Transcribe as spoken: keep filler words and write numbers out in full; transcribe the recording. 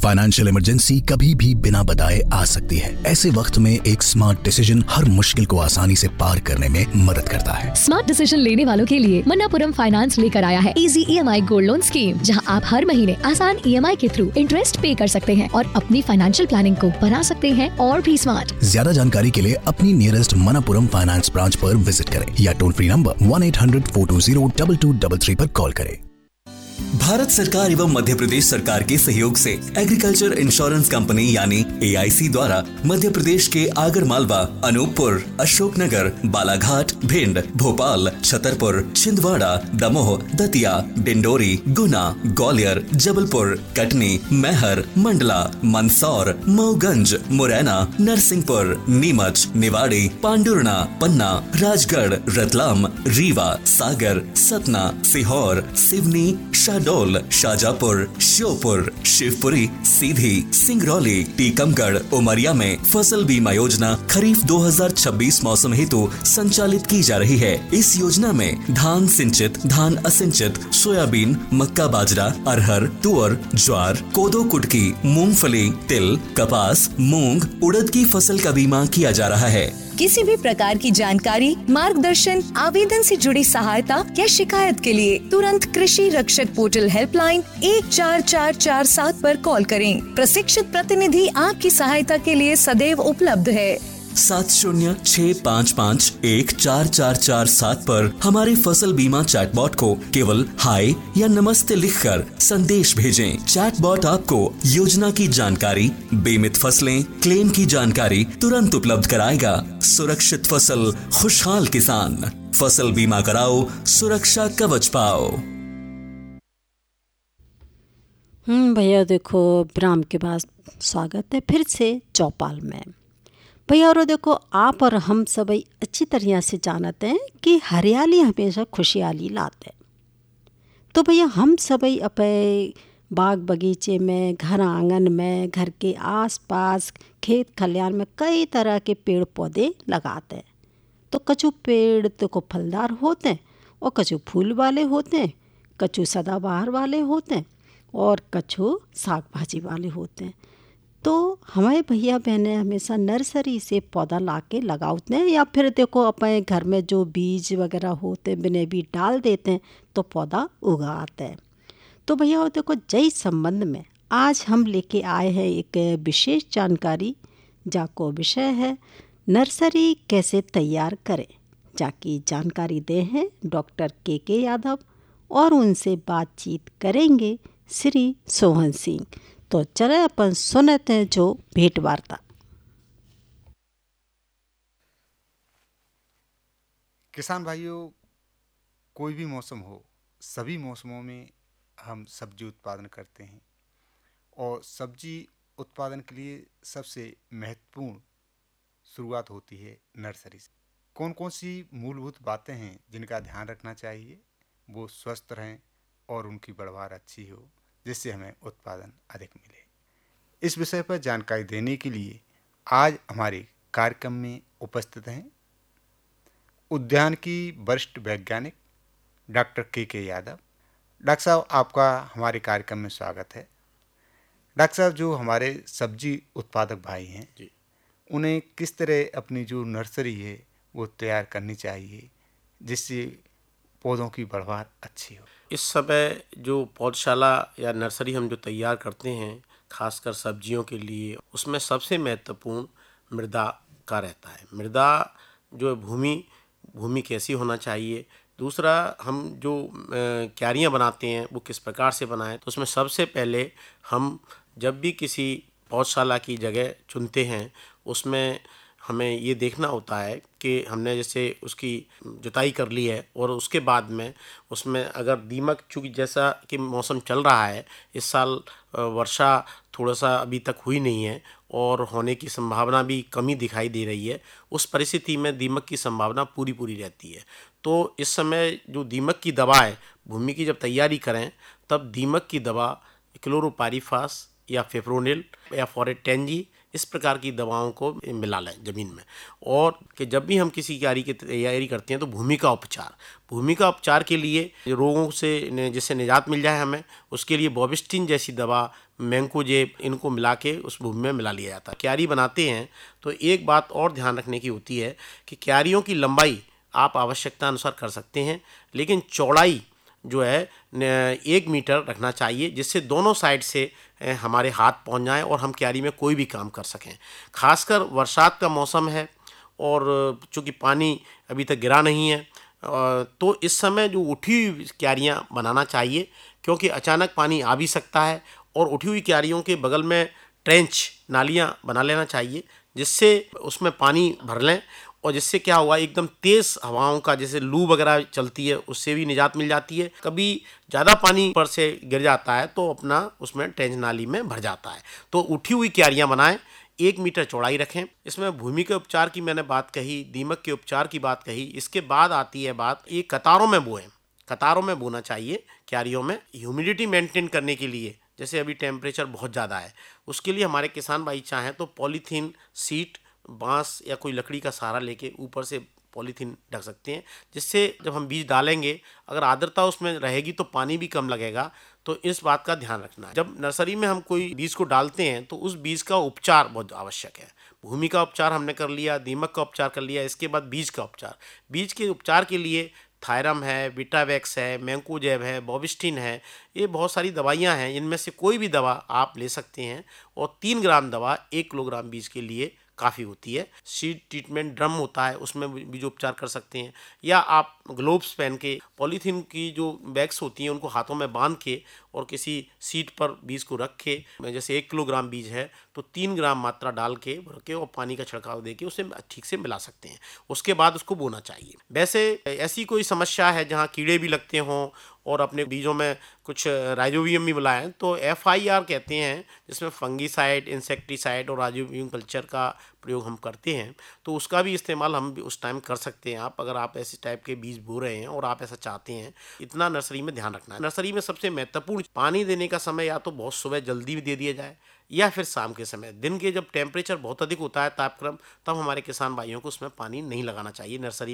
Financial emergency कभी भी बिना बताए आ सकती है। ऐसे वक्त में एक स्मार्ट डिसीजन हर मुश्किल को आसानी से पार करने में मदद करता है। स्मार्ट डिसीजन लेने वालों के लिए मन्नापुरम फाइनेंस लेकर आया है easy EMI gold loan scheme, जहां आप हर महीने आसान ईएमआई के थ्रू इंटरेस्ट पे कर सकते हैं और अपनी फाइनेंशियल प्लानिंग को बना सकते हैं और भी स्मार्ट। ज्यादा जानकारी के लिए अपनी नियरेस्ट मन्नापुरम फाइनेंस ब्रांच पर विजिट करें या toll free number one eight hundred four to zero double two double three पर कॉल करें। भारत सरकार एवं मध्य प्रदेश सरकार के सहयोग से एग्रीकल्चर इंश्योरेंस कंपनी यानी ए आई सी द्वारा मध्य प्रदेश के आगर मालवा, अनूपपुर, अशोकनगर, बालाघाट, भिंड, भोपाल, छतरपुर, छिंदवाड़ा, दमोह, दतिया, डिंडोरी, गुना, ग्वालियर, जबलपुर, कटनी, मैहर, मंडला, मंदसौर, मऊगंज, मुरैना, नरसिंहपुर, नीमच, निवाड़ी, पांडुरना, पन्ना, राजगढ़, रतलाम, रीवा, सागर, सतना, सीहोर, सिवनी, शाहडोल, शाजापुर, श्योपुर, शिवपुरी, सीधी, सिंगरौली, टीकमगढ़, उमरिया में फसल बीमा योजना खरीफ दो हज़ार छब्बीस मौसम हेतु संचालित की जा रही है। इस योजना में धान सिंचित, धान असिंचित, सोयाबीन, मक्का, बाजरा, अरहर, तुअर, ज्वार, कोदो, कुटकी, मूंगफली, तिल, कपास, मूंग, उड़द की फसल का बीमा किया जा रहा है। किसी भी प्रकार की जानकारी, मार्गदर्शन, आवेदन से जुड़ी सहायता या शिकायत के लिए तुरंत कृषि रक्षक पोर्टल हेल्पलाइन एक चार चार चार सात पर कॉल करें। प्रशिक्षित प्रतिनिधि आपकी सहायता के लिए सदैव उपलब्ध है। सात शून्य छः पाँच पाँच एक चार चार चार सात पर हमारे फसल बीमा चैटबॉट को केवल हाय या नमस्ते लिखकर संदेश भेजें। चैटबॉट आपको योजना की जानकारी, बीमित फसलें, क्लेम की जानकारी तुरंत उपलब्ध कराएगा। सुरक्षित फसल, खुशहाल किसान। फसल बीमा कराओ, सुरक्षा कवच पाओ। हम्म भैया देखो, विराम के बाद स्वागत है फिर से चौपाल में। भैया और देखो, आप और हम सभी अच्छी तरह से जानते हैं कि हरियाली हमेशा खुशहाली लाते हैं। तो भैया हम सभी अपने बाग बगीचे में, घर आंगन में, घर के आसपास, खेत खलिहान में कई तरह के पेड़ पौधे लगाते हैं। तो कछु पेड़ तो को फलदार होते हैं और कछु फूल वाले होते हैं, कछु सदाबहार वाले होते हैं और कछु साग भाजी वाले होते हैं। तो हमारे भैया बहनें हमेशा नर्सरी से पौधा ला के लगाते हैं या फिर देखो अपने घर में जो बीज वगैरह होते हैं बिने भी डाल देते हैं तो पौधा उगाते हैं। तो भैया देखो, जय संबंध में आज हम लेके आए हैं एक विशेष जानकारी, जाको विषय है नर्सरी कैसे तैयार करें। जाकी जानकारी दे हैं डॉक्टर के के यादव और उनसे बातचीत करेंगे श्री सोहन सिंह। तो चले अपन सुनते हैं जो भेंट वार्ता। किसान भाइयों, कोई भी मौसम हो, सभी मौसमों में हम सब्जी उत्पादन करते हैं और सब्जी उत्पादन के लिए सबसे महत्वपूर्ण शुरुआत होती है नर्सरी से। कौन कौन सी मूलभूत बातें हैं जिनका ध्यान रखना चाहिए, वो स्वस्थ रहें और उनकी बढ़वार अच्छी हो, जिससे हमें उत्पादन अधिक मिले। इस विषय पर जानकारी देने के लिए आज हमारे कार्यक्रम में उपस्थित हैं उद्यान की वरिष्ठ वैज्ञानिक डॉक्टर के के यादव। डॉक्टर साहब, आपका हमारे कार्यक्रम में स्वागत है। डॉक्टर साहब, जो हमारे सब्जी उत्पादक भाई हैं जी, उन्हें किस तरह अपनी जो नर्सरी है वो तैयार करनी चाहिए जिससे पौधों की बढ़वार अच्छी हो? इस समय जो पौधशाला या नर्सरी हम जो तैयार करते हैं खासकर सब्जियों के लिए, उसमें सबसे महत्वपूर्ण मृदा का रहता है। मृदा जो भूमि भूमि कैसी होना चाहिए। दूसरा, हम जो क्यारियाँ बनाते हैं वो किस प्रकार से बनाएं। तो उसमें सबसे पहले हम जब भी किसी पौधशाला की जगह चुनते हैं उसमें हमें ये देखना होता है कि हमने जैसे उसकी जुताई कर ली है और उसके बाद में उसमें अगर दीमक, चूँकि जैसा कि मौसम चल रहा है इस साल वर्षा थोड़ा सा अभी तक हुई नहीं है और होने की संभावना भी कमी दिखाई दे रही है, उस परिस्थिति में दीमक की संभावना पूरी पूरी रहती है। तो इस समय जो दीमक की दवा है, भूमि की जब तैयारी करें तब दीमक की दवा क्लोरोपाइरीफास या फिप्रोनिल या फोरेटेंजी इस प्रकार की दवाओं को मिला लें ज़मीन में। और कि जब भी हम किसी क्यारी की तैयारी करते हैं तो भूमि का उपचार भूमि का उपचार के लिए रोगों से जिससे निजात मिल जाए हमें, उसके लिए बोविस्टिन जैसी दवा, मैंकोजेब, इनको मिला के उस भूमि में मिला लिया जाता है। क्यारी बनाते हैं तो एक बात और ध्यान रखने की होती है कि क्यारियों की लंबाई आप आवश्यकता अनुसार कर सकते हैं, लेकिन चौड़ाई जो है एक मीटर रखना चाहिए, जिससे दोनों साइड से हमारे हाथ पहुंच जाएं और हम क्यारी में कोई भी काम कर सकें। खासकर बरसात का मौसम है और चूँकि पानी अभी तक गिरा नहीं है, तो इस समय जो उठी हुई क्यारियाँ बनाना चाहिए, क्योंकि अचानक पानी आ भी सकता है। और उठी हुई क्यारियों के बगल में ट्रेंच, नालियाँ बना लेना चाहिए, जिससे उसमें पानी भर लें और जिससे क्या हुआ, एकदम तेज़ हवाओं का जैसे लू वगैरह चलती है उससे भी निजात मिल जाती है। कभी ज़्यादा पानी पर से गिर जाता है तो अपना उसमें ट्रेंच नाली में भर जाता है। तो उठी हुई क्यारियाँ बनाएं, एक मीटर चौड़ाई रखें। इसमें भूमि के उपचार की मैंने बात कही, दीमक के उपचार की बात कही। इसके बाद आती है बात, ये कतारों में बोएं, कतारों में बोना चाहिए क्यारियों में। ह्यूमिडिटी मेंटेन करने के लिए, जैसे अभी टेम्परेचर बहुत ज़्यादा है, उसके लिए हमारे किसान भाई चाहें तो पॉलीथीन सीट, बांस या कोई लकड़ी का सहारा लेके ऊपर से पॉलीथीन ढक सकते हैं, जिससे जब हम बीज डालेंगे अगर आर्द्रता उसमें रहेगी तो पानी भी कम लगेगा। तो इस बात का ध्यान रखना है। जब नर्सरी में हम कोई बीज को डालते हैं तो उस बीज का उपचार बहुत आवश्यक है। भूमि का उपचार हमने कर लिया, दीमक का उपचार कर लिया, इसके बाद बीज का उपचार। बीज के उपचार के लिए थायरम है, विटावैक्स है, मैंकोजेब है, बोविस्टिन है, ये बहुत सारी दवाइयाँ हैं। इनमें से कोई भी दवा आप ले सकते हैं और तीन ग्राम दवा एक किलोग्राम बीज के लिए काफ़ी होती है। सीड ट्रीटमेंट ड्रम होता है, उसमें बीज उपचार कर सकते हैं, या आप ग्लोव्स पहन के पॉलीथीन की जो बैग्स होती हैं उनको हाथों में बांध के और किसी सीट पर बीज को रख के, जैसे एक किलोग्राम बीज है तो तीन ग्राम मात्रा डाल के भर के और पानी का छिड़काव दे के उसे ठीक से मिला सकते हैं। उसके बाद उसको बोना चाहिए। वैसे ऐसी कोई समस्या है जहाँ कीड़े भी लगते हों और अपने बीजों में कुछ राइजोबियम भी मिलाएं तो एफ आई आर कहते हैं, जिसमें फंगीसाइड, इंसेक्टिसाइड और राइजोबियम कल्चर का प्रयोग हम करते हैं, तो उसका भी इस्तेमाल हम भी उस टाइम कर सकते हैं आप, अगर आप ऐसे टाइप के बीज बो रहे हैं और आप ऐसा चाहते हैं। इतना नर्सरी में ध्यान रखना है। नर्सरी में सबसे महत्वपूर्ण पानी देने का समय या तो बहुत सुबह जल्दी भी दे दिया जाए या फिर शाम के समय। दिन के जब टेम्परेचर बहुत अधिक होता है तापक्रम, तब हमारे किसान भाइयों को उसमें पानी नहीं लगाना चाहिए नर्सरी